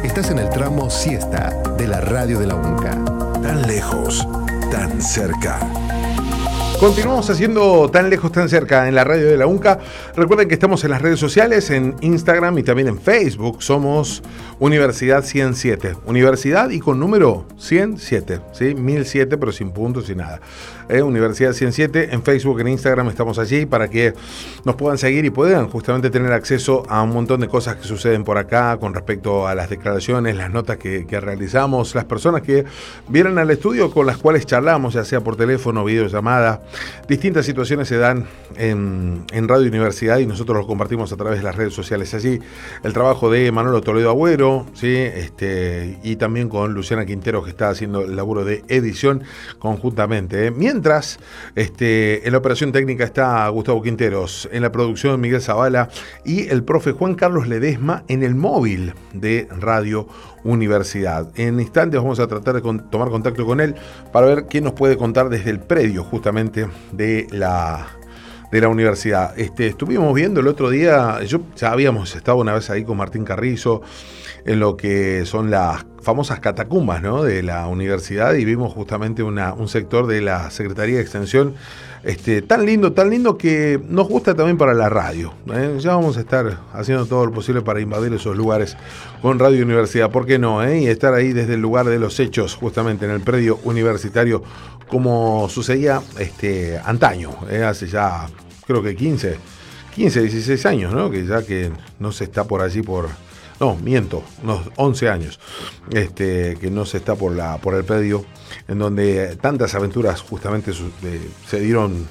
Estás en el tramo Siesta de la radio de la UNCA. Tan lejos, tan cerca. Continuamos haciendo Tan lejos, tan cerca en la radio de la UNCA. Recuerden que estamos en las redes sociales, en Instagram y también en Facebook. Somos Universidad 107. Universidad y con número 107, ¿sí? 1007, pero sin puntos, sin nada. Universidad 107, en Facebook, en Instagram estamos allí para que nos puedan seguir y puedan justamente tener acceso a un montón de cosas que suceden por acá con respecto a las declaraciones, las notas que realizamos, las personas que vienen al estudio con las cuales charlamos, ya sea por teléfono, videollamada. Distintas situaciones se dan en Radio Universidad y nosotros lo compartimos a través de las redes sociales. Allí el trabajo de Manolo Toledo Agüero, ¿sí? Y también con Luciana Quintero, que está haciendo el laburo de edición conjuntamente. Mientras, en la operación técnica está Gustavo Quinteros, en la producción Miguel Zavala y el profe Juan Carlos Ledesma en el móvil de Radio Universidad. En instantes vamos a tratar de tomar contacto con él para ver qué nos puede contar desde el predio justamente de la universidad. Estuvimos viendo el otro día, ya habíamos estado una vez ahí con Martín Carrizo en lo que son las famosas catacumbas, ¿no?, de la universidad, y vimos justamente un sector de la Secretaría de Extensión tan lindo que nos gusta también para la radio. Ya vamos a estar haciendo todo lo posible para invadir esos lugares con Radio Universidad, ¿por qué no? Y estar ahí desde el lugar de los hechos, justamente en el predio universitario, como sucedía antaño, hace ya creo que 15, 16 años, ¿no? Que no se está por allí no, miento, unos 11 años, que no se está por el predio, en donde tantas aventuras justamente se dieron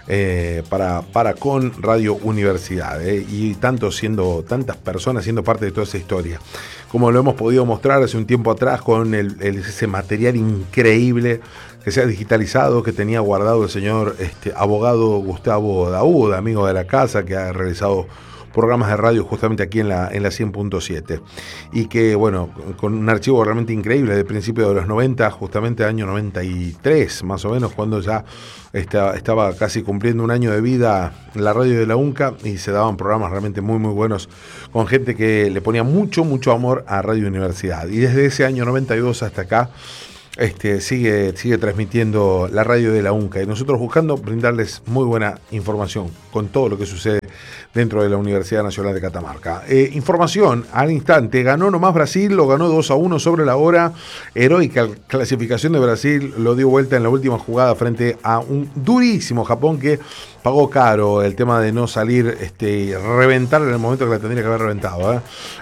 para con Radio Universidad, y tantas personas siendo parte de toda esa historia, como lo hemos podido mostrar hace un tiempo atrás con ese material increíble que se ha digitalizado, que tenía guardado el señor abogado Gustavo Daúd, amigo de la casa, que ha realizado programas de radio justamente aquí en la 100.7, y que, bueno, con un archivo realmente increíble de principios de los 90, justamente año 93 más o menos, cuando ya estaba casi cumpliendo un año de vida la radio de la UNCA, y se daban programas realmente muy muy buenos con gente que le ponía mucho amor a Radio Universidad, y desde ese año 92 hasta acá sigue transmitiendo la radio de la UNCA, y nosotros buscando brindarles muy buena información con todo lo que sucede dentro de la Universidad Nacional de Catamarca. Información al instante: ganó nomás Brasil, lo ganó 2-1 sobre la hora. Heroica clasificación de Brasil, lo dio vuelta en la última jugada frente a un durísimo Japón que pagó caro el tema de no salir, reventar en el momento que la tendría que haber reventado.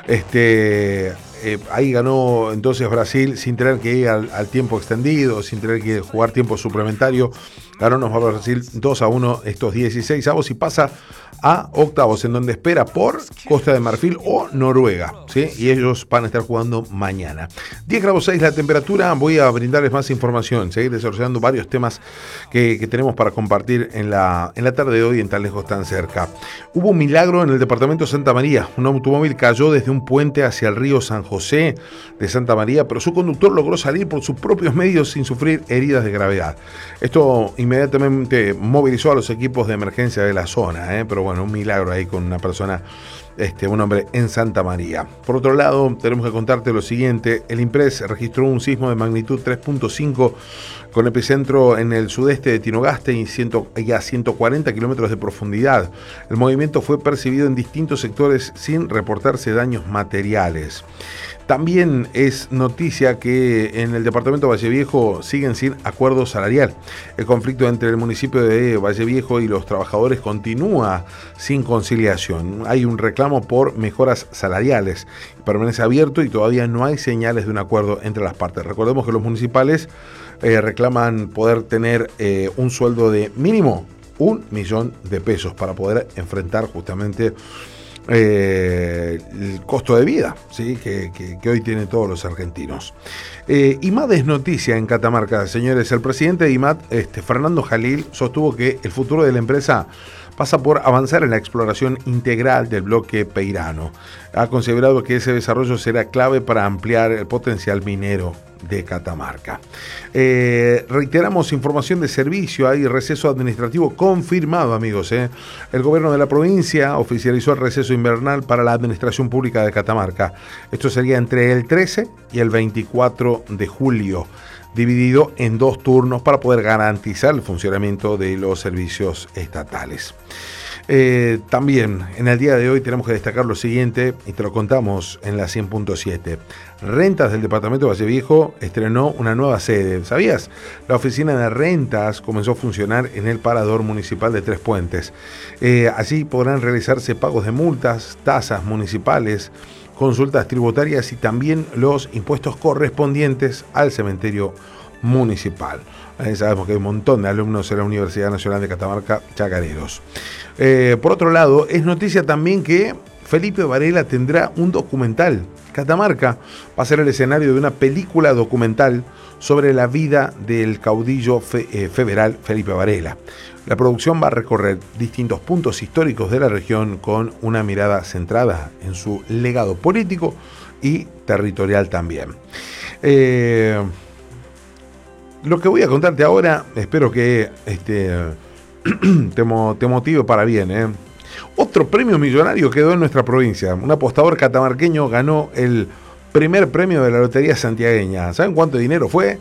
Ahí ganó entonces Brasil sin tener que ir al tiempo extendido, sin tener que jugar tiempo suplementario. Ganó nomás Brasil 2-1 estos 16avos y pasa a octavos, en donde espera por Costa de Marfil o Noruega, ¿sí? Y ellos van a estar jugando mañana. 10 grados 6 la temperatura. Voy a brindarles más información, seguir desarrollando varios temas que tenemos para compartir en la tarde de hoy en Tan lejos, tan cerca. Hubo un milagro en el departamento de Santa María. Un automóvil cayó desde un puente hacia el río San José de Santa María, pero su conductor logró salir por sus propios medios sin sufrir heridas de gravedad. Esto inmediatamente movilizó a los equipos de emergencia de la zona, pero bueno, un milagro ahí con una persona, un hombre en Santa María. Por otro lado, tenemos que contarte lo siguiente: el IMPRES registró un sismo de magnitud 3.5 con epicentro en el sudeste de Tinogasta y a 140 kilómetros de profundidad. El movimiento fue percibido en distintos sectores sin reportarse daños materiales. También es noticia que en el departamento de Valle Viejo siguen sin acuerdo salarial. El conflicto entre el municipio de Valle Viejo y los trabajadores continúa sin conciliación. Hay un reclamo por mejoras salariales, permanece abierto y todavía no hay señales de un acuerdo entre las partes. Recordemos que los municipales reclaman poder tener un sueldo de mínimo 1 millón de pesos para poder enfrentar justamente el costo de vida, ¿sí? que hoy tienen todos los argentinos. IMAD es noticia en Catamarca, señores. El presidente de IMAD, Fernando Jalil, sostuvo que el futuro de la empresa pasa por avanzar en la exploración integral del bloque peirano. Ha considerado que ese desarrollo será clave para ampliar el potencial minero de Catamarca. Reiteramos información de servicio, hay receso administrativo confirmado, amigos. El gobierno de la provincia oficializó el receso invernal para la administración pública de Catamarca. Esto sería entre el 13 y el 24 de julio, dividido en 2 turnos para poder garantizar el funcionamiento de los servicios estatales. También en el día de hoy tenemos que destacar lo siguiente, y te lo contamos en la 100.7. Rentas del departamento de Valle Viejo estrenó una nueva sede. ¿Sabías? La oficina de rentas comenzó a funcionar en el Parador Municipal de Tres Puentes. Allí podrán realizarse pagos de multas, tasas municipales, consultas tributarias y también los impuestos correspondientes al cementerio municipal. Sabemos que hay un montón de alumnos en la Universidad Nacional de Catamarca chacareros. Por otro lado, es noticia también que Felipe Varela tendrá un documental. Catamarca va a ser el escenario de una película documental sobre la vida del caudillo federal Felipe Varela. La producción va a recorrer distintos puntos históricos de la región con una mirada centrada en su legado político y territorial también. Lo que voy a contarte ahora, espero que te motive para bien. Otro premio millonario quedó en nuestra provincia. Un apostador catamarqueño ganó el primer premio de la Lotería Santiagueña. ¿Saben cuánto dinero fue?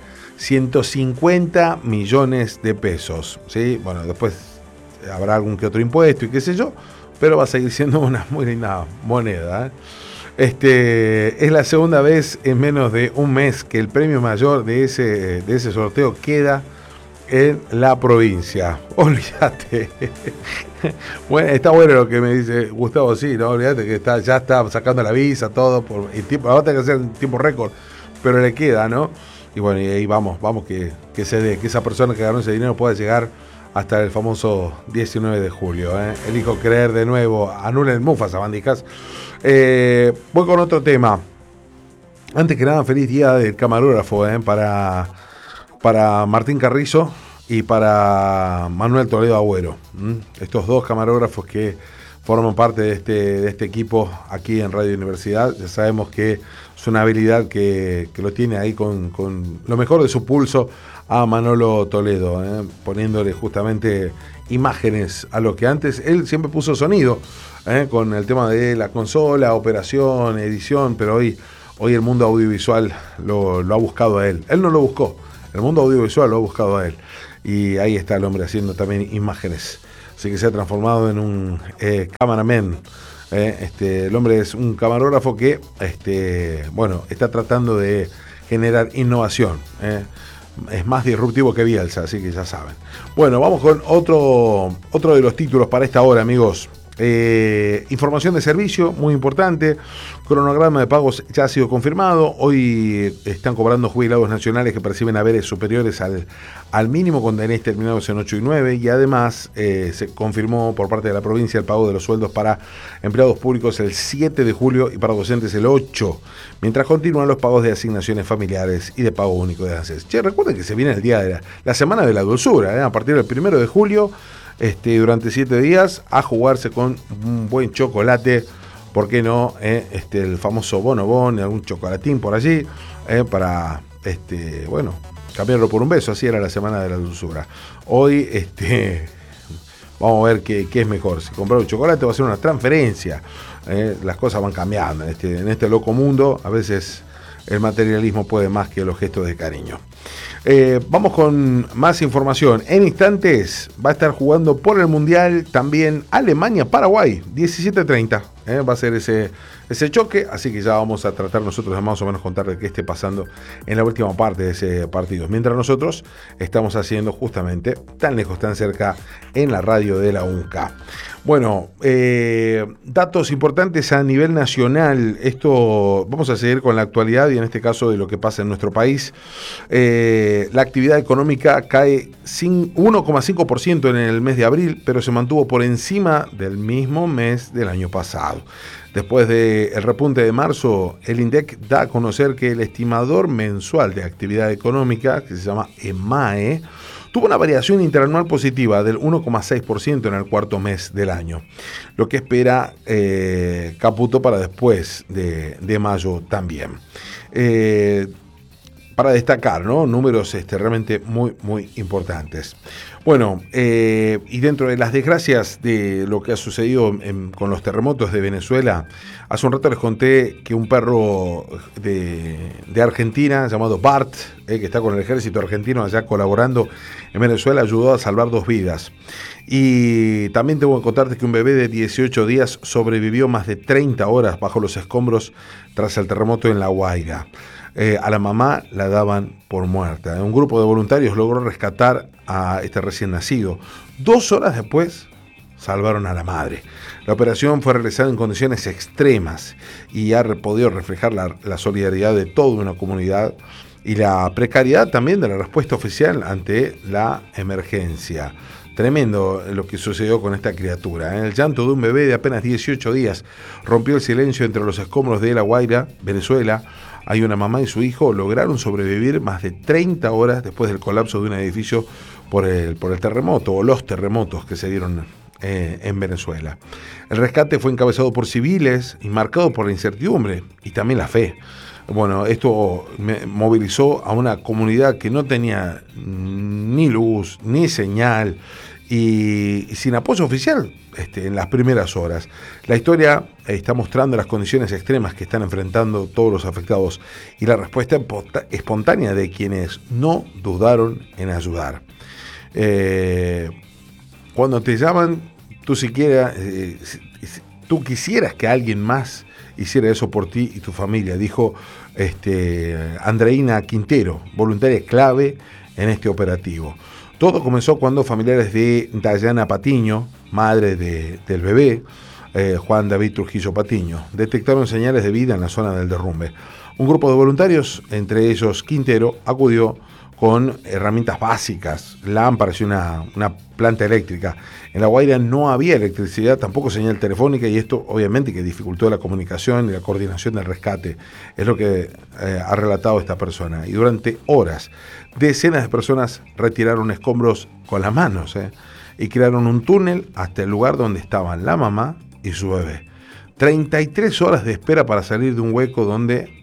150 millones de pesos. ¿Sí? Bueno, después habrá algún que otro impuesto y qué sé yo, pero va a seguir siendo una muy linda moneda. Es la segunda vez en menos de un mes que el premio mayor de ese sorteo queda en la provincia. Olvídate. Bueno, está bueno lo que me dice Gustavo, sí, no, olvídate que ya está sacando la visa, todo, por el tiempo, va a tener que hacer un tiempo récord, pero le queda, ¿no? Y bueno, y ahí vamos que se dé, que esa persona que ganó ese dinero pueda llegar hasta el famoso 19 de julio. Elijo creer de nuevo, anulen Mufasa, bandicas. Voy con otro tema. Antes que nada, feliz día del camarógrafo para Martín Carrizo y para Manuel Toledo Agüero. Estos 2 camarógrafos que forman parte de este equipo aquí en Radio Universidad. Ya sabemos que es una habilidad que lo tiene ahí con lo mejor de su pulso a Manolo Toledo, poniéndole justamente imágenes a lo que antes él siempre puso sonido, con el tema de la consola, operación, edición, pero hoy el mundo audiovisual lo ha buscado a él. Él no lo buscó, el mundo audiovisual lo ha buscado a él. Y ahí está el hombre haciendo también imágenes. Así que se ha transformado en un cameraman. El hombre es un camarógrafo que está tratando de generar innovación. Es más disruptivo que Bielsa, así que ya saben. Bueno, vamos con otro de los títulos para esta hora, amigos. Información de servicio, muy importante. Cronograma de pagos ya ha sido confirmado. Hoy están cobrando jubilados nacionales que perciben haberes superiores al mínimo con DNIs terminados en 8 y 9. Y además se confirmó por parte de la provincia el pago de los sueldos para empleados públicos el 7 de julio y para docentes el 8. Mientras continúan los pagos de asignaciones familiares y de pago único de ANSES. Recuerden que se viene el día de la semana de la dulzura, a partir del 1 de julio. Durante 7 días a jugarse con un buen chocolate, ¿por qué no? El famoso bonobón, algún chocolatín por allí, para, cambiarlo por un beso. Así era la semana de la dulzura. Hoy, vamos a ver qué es mejor, si comprar un chocolate o hacer una transferencia. Las cosas van cambiando en este loco mundo. A veces el materialismo puede más que los gestos de cariño. Vamos con más información. En instantes va a estar jugando por el Mundial también Alemania-Paraguay, 17:30. Va a ser ese choque, así que ya vamos a tratar nosotros de más o menos contar de qué esté pasando en la última parte de ese partido. Mientras nosotros estamos haciendo justamente Tan Lejos, Tan Cerca en la radio de la UNCA. Bueno, datos importantes a nivel nacional. Esto, vamos a seguir con la actualidad y en este caso de lo que pasa en nuestro país. La actividad económica cae 1,5% en el mes de abril, pero se mantuvo por encima del mismo mes del año pasado. Después del repunte de marzo, el INDEC da a conocer que el estimador mensual de actividad económica, que se llama EMAE, tuvo una variación interanual positiva del 1,6% en el cuarto mes del año, lo que espera Caputo para después de mayo también. Para destacar, ¿no? Números realmente muy, muy importantes. Bueno, y dentro de las desgracias de lo que ha sucedido con los terremotos de Venezuela, hace un rato les conté que un perro de Argentina llamado Bart, que está con el ejército argentino allá colaborando en Venezuela, ayudó a salvar 2 vidas. Y también tengo que contarte que un bebé de 18 días sobrevivió más de 30 horas bajo los escombros tras el terremoto en La Guaira. A la mamá la daban por muerta. Un grupo de voluntarios logró rescatar a este recién nacido. 2 horas después salvaron a la madre. La operación fue realizada en condiciones extremas y ha podido reflejar la solidaridad de toda una comunidad y la precariedad también de la respuesta oficial ante la emergencia. Tremendo lo que sucedió con esta criatura. El llanto de un bebé de apenas 18 días rompió el silencio entre los escombros de La Guaira, Venezuela. Hay una mamá y su hijo lograron sobrevivir más de 30 horas después del colapso de un edificio por el terremoto o los terremotos que se dieron en Venezuela. El rescate fue encabezado por civiles y marcado por la incertidumbre y también la fe. Bueno, esto movilizó a una comunidad que no tenía ni luz, ni señal y sin apoyo oficial en las primeras horas. La historia está mostrando las condiciones extremas que están enfrentando todos los afectados y la respuesta espontánea de quienes no dudaron en ayudar. Cuando te llaman, tú quisieras que alguien más hiciera eso por ti y tu familia, dijo Andreina Quintero, voluntaria clave en este operativo. Todo comenzó cuando familiares de Dayana Patiño, madre del bebé, Juan David Trujillo Patiño, detectaron señales de vida en la zona del derrumbe. Un grupo de voluntarios, entre ellos Quintero, acudió con herramientas básicas, lámparas y una planta eléctrica. En La Guaira no había electricidad, tampoco señal telefónica, y esto obviamente que dificultó la comunicación y la coordinación del rescate. Es lo que ha relatado esta persona. Y durante horas, decenas de personas retiraron escombros con las manos y crearon un túnel hasta el lugar donde estaban la mamá y su bebé. 33 horas de espera para salir de un hueco donde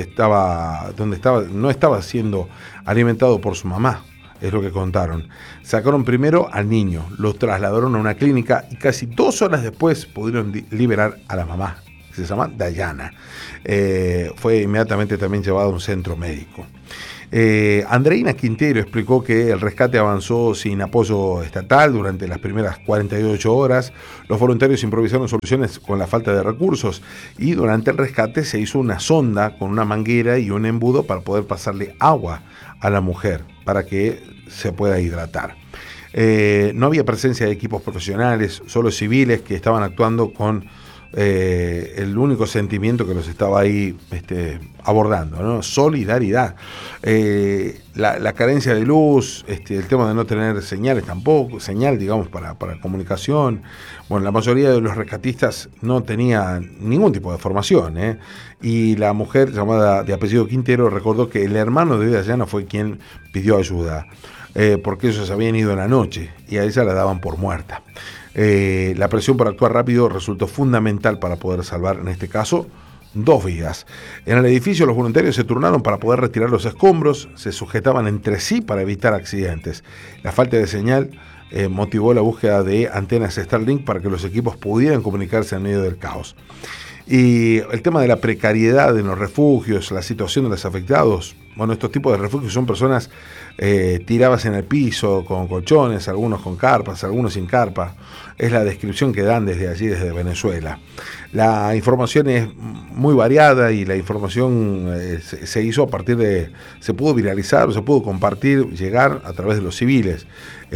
no estaba siendo alimentado por su mamá, es lo que contaron. Sacaron primero al niño, lo trasladaron a una clínica y casi 2 horas después pudieron liberar a la mamá, que se llama Dayana. Fue inmediatamente también llevado a un centro médico. Andreina Quintero explicó que el rescate avanzó sin apoyo estatal durante las primeras 48 horas. Los voluntarios improvisaron soluciones con la falta de recursos y durante el rescate se hizo una sonda con una manguera y un embudo para poder pasarle agua a la mujer para que se pueda hidratar. No había presencia de equipos profesionales, solo civiles que estaban actuando con el único sentimiento que los estaba ahí abordando, ¿no? Solidaridad. La carencia de luz, el tema de no tener señales tampoco, digamos, para comunicación. Bueno, la mayoría de los rescatistas no tenía ningún tipo de formación, y la mujer, llamada de apellido Quintero, recordó que el hermano de Dayana fue quien pidió ayuda, porque ellos habían ido en la noche y a ella la daban por muerta. La presión para actuar rápido resultó fundamental para poder salvar, en este caso, 2 vidas. En el edificio los voluntarios se turnaron para poder retirar los escombros, se sujetaban entre sí para evitar accidentes. La falta de señal motivó la búsqueda de antenas Starlink para que los equipos pudieran comunicarse en medio del caos. Y el tema de la precariedad en los refugios, la situación de los afectados. Bueno, estos tipos de refugios son personas tiradas en el piso, con colchones, algunos con carpas, algunos sin carpa. Es la descripción que dan desde allí, desde Venezuela. La información es muy variada y la información se hizo a partir de... Se pudo viralizar, se pudo compartir, llegar a través de los civiles.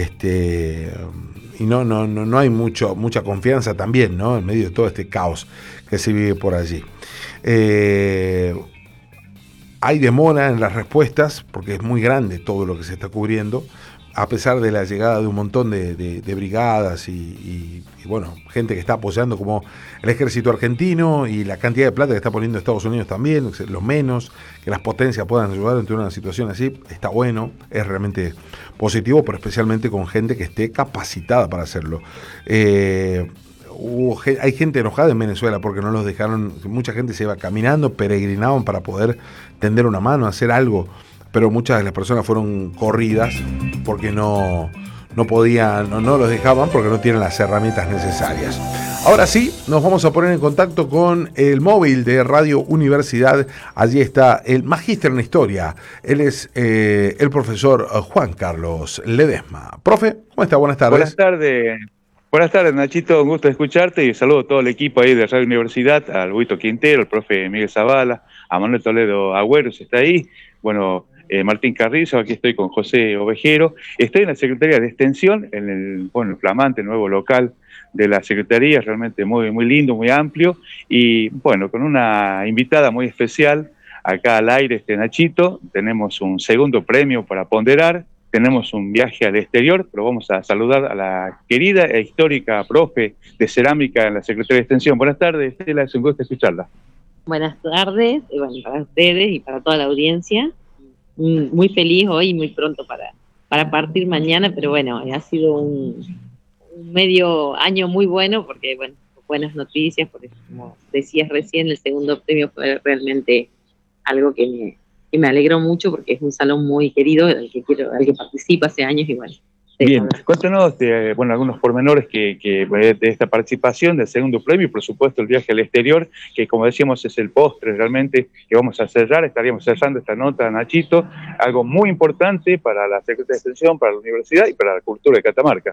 Y no hay mucha confianza también, ¿no? En medio de todo este caos que se vive por allí. Hay demora en las respuestas porque es muy grande todo lo que se está cubriendo, a pesar de la llegada de un montón de brigadas y bueno, gente que está apoyando como el ejército argentino y la cantidad de plata que está poniendo Estados Unidos también, lo menos, que las potencias puedan ayudar ante una situación así, está bueno, es realmente positivo, pero especialmente con gente que esté capacitada para hacerlo. Hay gente enojada en Venezuela porque no los dejaron, mucha gente se iba caminando, peregrinaban para poder tender una mano, hacer algo, pero muchas de las personas fueron corridas porque no podían, no los dejaban porque no tienen las herramientas necesarias. Ahora sí, nos vamos a poner en contacto con el móvil de Radio Universidad. Allí está el magíster en historia. Él es el profesor Juan Carlos Ledesma. Profe, ¿cómo está? Buenas tardes. Buenas tardes. Buenas tardes, Nachito, un gusto escucharte y saludo a todo el equipo ahí de Radio Universidad, al Huito Quintero, al profe Miguel Zavala, a Manuel Toledo Agüero, si está ahí, bueno, Martín Carrizo, aquí estoy con José Ovejero, estoy en la Secretaría de Extensión, en el flamante nuevo local de la Secretaría, realmente muy, muy lindo, muy amplio, y bueno, con una invitada muy especial, acá al aire, Nachito, tenemos un segundo premio para ponderar. Tenemos un viaje al exterior, pero vamos a saludar a la querida e histórica profe de cerámica en la Secretaría de Extensión. Buenas tardes, Estela, es un gusto escucharla. Buenas tardes, bueno, para ustedes y para toda la audiencia. Muy feliz hoy y muy pronto para partir mañana, pero bueno, ha sido un medio año muy bueno, porque bueno, buenas noticias, porque como decías recién, el segundo premio fue realmente algo que me alegró mucho porque es un salón muy querido al que participo hace años y bueno. Bien, cuéntanos algunos pormenores que de esta participación del segundo premio y por supuesto el viaje al exterior, que como decíamos es el postre realmente que vamos a cerrar, estaríamos cerrando esta nota, Nachito, algo muy importante para la Secretaría de Extensión, para la universidad y para la cultura de Catamarca.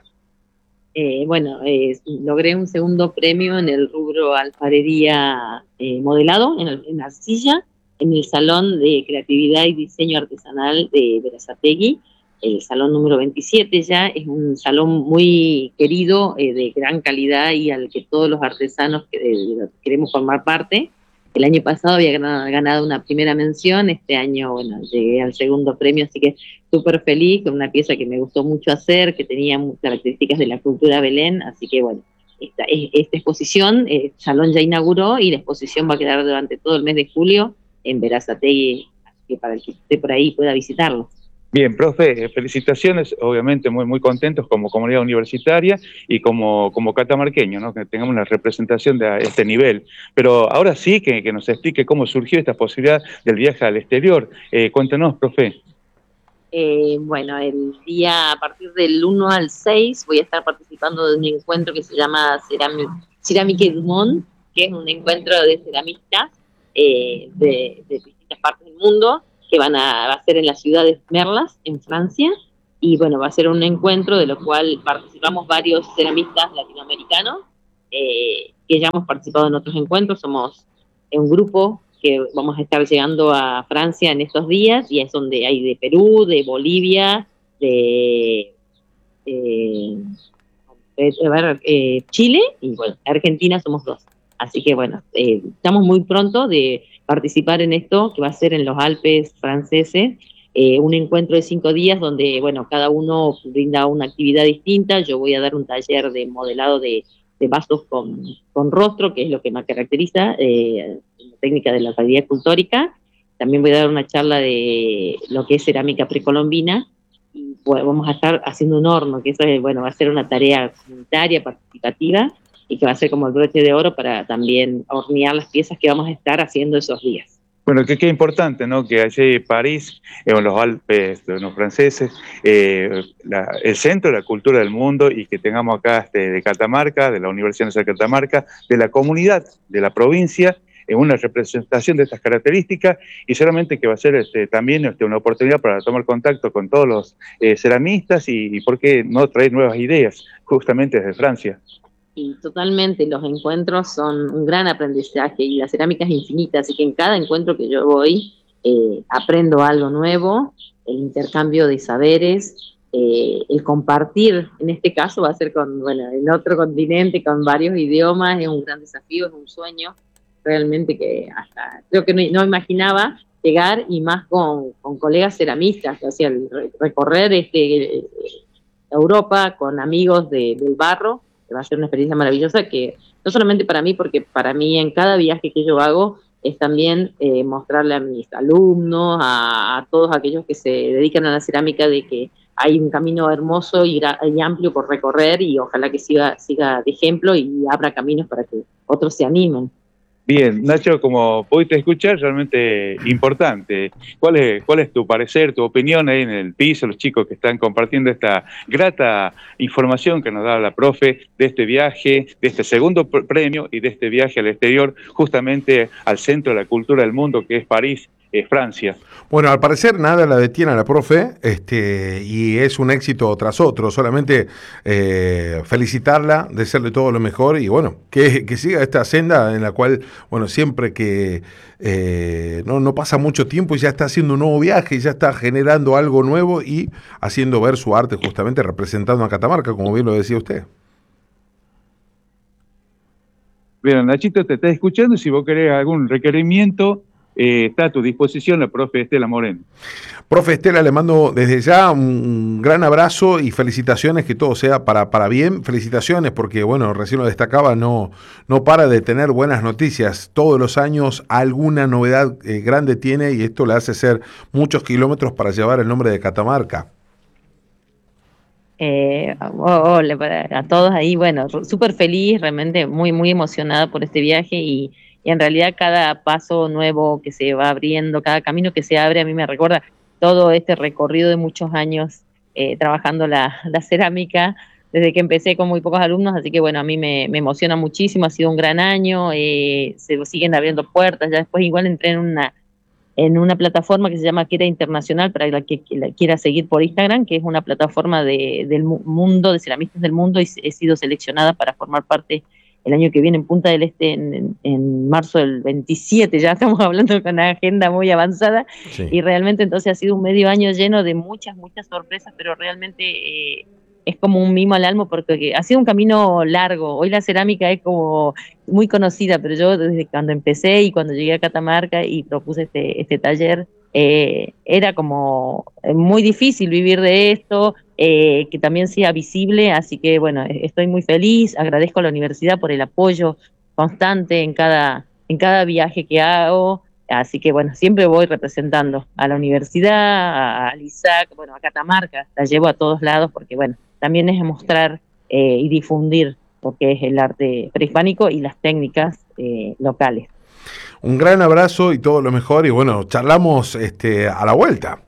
Logré un segundo premio en el rubro alfarería modelado, en arcilla, en el Salón de Creatividad y Diseño Artesanal de Berazategui, el salón número 27 ya, es un salón muy querido, de gran calidad y al que todos los artesanos queremos formar parte. El año pasado había ganado una primera mención, este año, bueno, llegué al segundo premio, así que súper feliz, con una pieza que me gustó mucho hacer, que tenía muchas características de la cultura Belén, así que bueno, esta exposición, el salón ya inauguró y la exposición va a quedar durante todo el mes de julio en Berazategui, así que para el que esté por ahí pueda visitarlo. Bien, profe, felicitaciones, obviamente muy, muy contentos como comunidad universitaria y como catamarqueño, ¿no? Que tengamos una representación de este nivel. Pero ahora sí que nos explique cómo surgió esta posibilidad del viaje al exterior. Cuéntanos, profe. Bueno, el día a partir del 1 al 6 voy a estar participando de un encuentro que se llama Cerámica du Monde, que es un encuentro de ceramistas de distintas partes del mundo, que va a ser en la ciudad de Merlas, en Francia, y bueno, va a ser un encuentro de lo cual participamos varios ceramistas latinoamericanos, que ya hemos participado en otros encuentros, somos un grupo que vamos a estar llegando a Francia en estos días, y es donde hay de Perú, de Bolivia, de Chile, y bueno, Argentina somos 2. Así que bueno, estamos muy pronto de participar en esto, que va a ser en los Alpes franceses, un encuentro de 5 días donde, bueno, cada uno brinda una actividad distinta. Yo voy a dar un taller de modelado de vasos con rostro, que es lo que me caracteriza, la técnica de la alfarería escultórica. También voy a dar una charla de lo que es cerámica precolombina, y bueno, vamos a estar haciendo un horno, que eso es, bueno, va a ser una tarea comunitaria, participativa, y que va a ser como el broche de oro para también hornear las piezas que vamos a estar haciendo esos días. Bueno, qué importante, ¿no? Que allí París, en los Alpes los franceses, el centro de la cultura del mundo, y que tengamos acá de Catamarca, de la Universidad Nacional de Catamarca, de la comunidad, de la provincia, en una representación de estas características, y solamente que va a ser también una oportunidad para tomar contacto con todos los ceramistas y por qué no traer nuevas ideas, justamente desde Francia. Y totalmente, los encuentros son un gran aprendizaje y la cerámica es infinita, así que en cada encuentro que yo voy aprendo algo nuevo, el intercambio de saberes, el compartir, en este caso va a ser en otro continente, con varios idiomas, es un gran desafío, es un sueño, realmente que hasta creo que no imaginaba llegar, y más con colegas ceramistas, o sea, recorrer Europa con amigos del barro, que va a ser una experiencia maravillosa, que no solamente para mí, porque para mí en cada viaje que yo hago es también mostrarle a mis alumnos, a todos aquellos que se dedican a la cerámica, de que hay un camino hermoso y amplio por recorrer, y ojalá que siga de ejemplo y abra caminos para que otros se animen. Bien, Nacho, como pudiste escuchar, realmente importante. ¿Cuál es tu parecer, tu opinión ahí en el piso, los chicos que están compartiendo esta grata información que nos da la profe de este viaje, de este segundo premio y de este viaje al exterior, justamente al centro de la cultura del mundo, que es París, Francia? Bueno, al parecer nada la detiene a la profe, y es un éxito tras otro. Solamente felicitarla, desearle todo lo mejor, y bueno, que siga esta senda en la cual, bueno, siempre que no pasa mucho tiempo y ya está haciendo un nuevo viaje, y ya está generando algo nuevo y haciendo ver su arte, justamente representando a Catamarca, como bien lo decía usted. Bien, Nachito, te está escuchando. Si vos querés algún requerimiento, está a tu disposición la profe Estela Moreno. Profe Estela, le mando desde ya un gran abrazo y felicitaciones, que todo sea para bien. Felicitaciones porque, bueno, recién lo destacaba, no para de tener buenas noticias. Todos los años alguna novedad grande tiene, y esto le hace hacer muchos kilómetros para llevar el nombre de Catamarca. Hola a todos ahí, bueno, súper feliz, realmente muy, muy emocionada por este viaje, y en realidad cada paso nuevo que se va abriendo, cada camino que se abre, a mí me recuerda todo este recorrido de muchos años trabajando la cerámica, desde que empecé con muy pocos alumnos, así que bueno, a mí me emociona muchísimo, ha sido un gran año, se siguen abriendo puertas. Ya después igual entré en una plataforma que se llama Quera Internacional, para la que la quiera seguir por Instagram, que es una plataforma del mundo, de ceramistas del mundo, y he sido seleccionada para formar parte el año que viene en Punta del Este, en marzo del 27, ya estamos hablando con una agenda muy avanzada, sí. Y realmente entonces ha sido un medio año lleno de muchas sorpresas, pero realmente es como un mimo al alma, porque ha sido un camino largo. Hoy la cerámica es como muy conocida, pero yo desde cuando empecé y cuando llegué a Catamarca y propuse este taller, era como muy difícil vivir de esto, que también sea visible, así que bueno, estoy muy feliz, agradezco a la universidad por el apoyo constante en cada viaje que hago, así que bueno, siempre voy representando a la universidad, al ISAC, bueno, a Catamarca, la llevo a todos lados, porque bueno, también es mostrar y difundir lo que es el arte prehispánico y las técnicas locales. Un gran abrazo y todo lo mejor, y bueno, charlamos a la vuelta.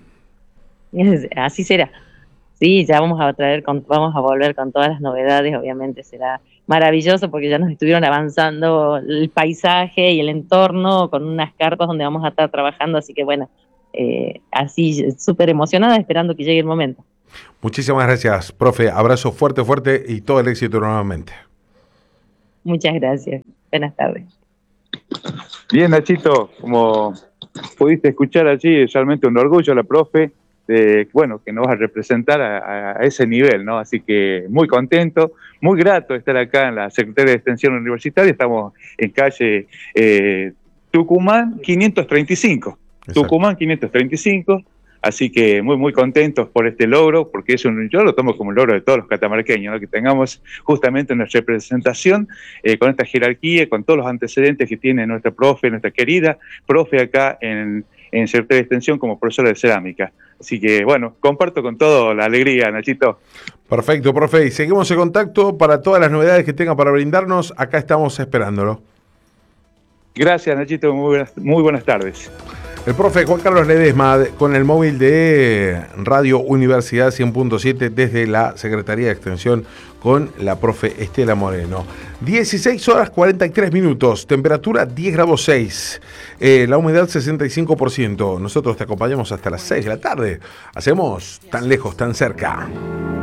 Así será. Sí, ya vamos a volver con todas las novedades, obviamente será maravilloso, porque ya nos estuvieron avanzando el paisaje y el entorno con unas carpas donde vamos a estar trabajando, así que bueno, así súper emocionada, esperando que llegue el momento. Muchísimas gracias, profe, abrazo fuerte y todo el éxito nuevamente. Muchas gracias, buenas tardes. Bien, Nachito, como pudiste escuchar allí, es realmente un orgullo la profe, bueno, que nos va a representar a ese nivel, ¿no? Así que muy contento, muy grato de estar acá en la Secretaría de Extensión Universitaria. Estamos en calle Tucumán 535. Exacto. Tucumán 535. Así que muy contentos por este logro, porque yo lo tomo como un logro de todos los catamarqueños, ¿no? Que tengamos justamente nuestra representación con esta jerarquía, con todos los antecedentes que tiene nuestra profe, nuestra querida profe acá en Secretaría de Extensión como profesora de cerámica. Así que bueno, comparto con todo la alegría, Nachito. Perfecto, profe, y seguimos en contacto para todas las novedades que tenga para brindarnos. Acá estamos esperándolo. Gracias, Nachito, muy buenas tardes. El profe Juan Carlos Ledesma con el móvil de Radio Universidad 100.7 desde la Secretaría de Extensión con la profe Estela Moreno. 16 horas 43 minutos, temperatura 10 grados 6, la humedad 65%. Nosotros te acompañamos hasta las 6 de la tarde. Hacemos Tan Lejos, Tan Cerca.